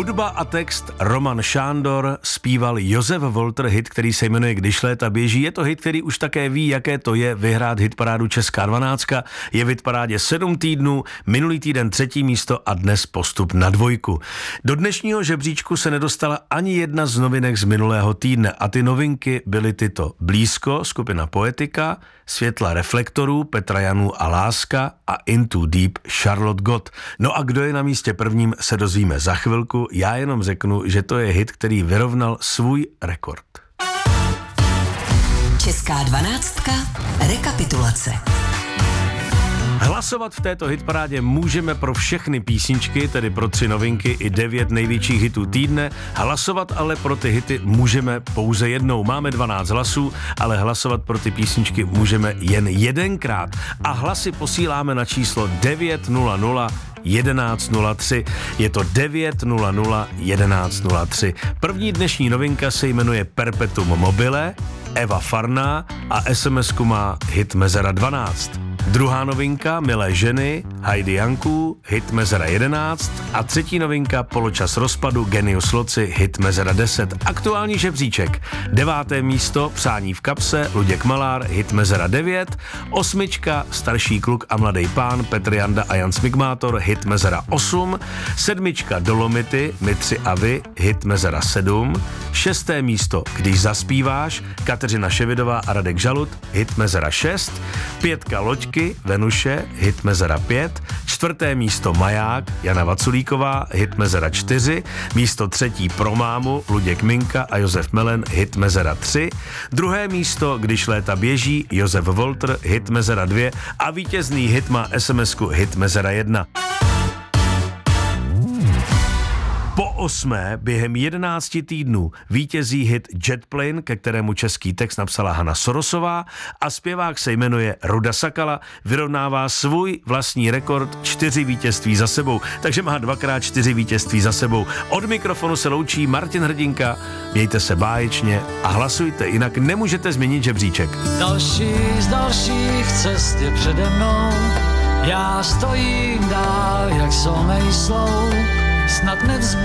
Hudba a text Roman Šándor, zpíval Josef Volter, hit, který se jmenuje Když léta běží. Je to hit, který už také ví, jaké to je vyhrát hitparádu Česká 12. Je v hitparádě 7 týdnů, minulý týden 3. místo a dnes postup na 2. Do dnešního žebříčku se nedostala ani jedna z novinek z minulého týdne a ty novinky byly tyto: Blízko, skupina Poetika, Světla reflektorů, Petra Janů a Láska a Into Deep, Charlotte Gott. No a kdo je na místě prvním, se dozvíme za chvilku. Já jenom řeknu, že to je hit, který vyrovnal svůj rekord. Česká 12. Rekapitulace. Hlasovat v této hitparádě můžeme pro všechny písničky, tedy pro 3 novinky i 9 největších hitů týdne. Hlasovat ale pro ty hity můžeme pouze jednou. Máme 12 hlasů, ale hlasovat pro ty písničky můžeme jen jedenkrát. A hlasy posíláme na číslo 900 1103. Je to 900 1103. První dnešní novinka se jmenuje Perpetuum mobile, Eva Farná a SMS-ku má hit Mezera 12. Druhá novinka Milé ženy, Heidi Janků, hit Mezera 11 a třetí novinka Poločas rozpadu, Genius Loci, hit Mezera 10. Aktuální žebříček. 9. místo Přání v kapse, Luděk Malár, hit Mezera 9. 8. Starší kluk a mladý pán, Petr Janda a Jan Smigmátor, hit Mezera 8. 7. Dolomity, My 3 a vy, hit Mezera 7. 6. místo Když zaspíváš, Kateřina Ševidová a Radek Žalut, hit Mezera 6. 5. Loďky, Venuše, hit Mezera 5. 4. místo Maják, Jana Vaculíková, hit Mezera 4. Místo 3. Pro mámu, Luděk Minka a Josef Melen, hit Mezera 3. 2. místo Když léta běží, Josef Volter, hit Mezera 2. A vítězný hit má SMS-ku hit Mezera 1. Po 8. během 11 týdnů vítězí hit Jet Plane, ke kterému český text napsala Hana Sorosová a zpěvák se jmenuje Ruda Sakala, vyrovnává svůj vlastní rekord 4 vítězství za sebou, takže má 2x4 vítězství za sebou. Od mikrofonu se loučí Martin Hrdinka, mějte se báječně a hlasujte, jinak nemůžete změnit žebříček. Další z dalších cest je přede mnou, já stojím dál jak solnej slou, snad nevzbudí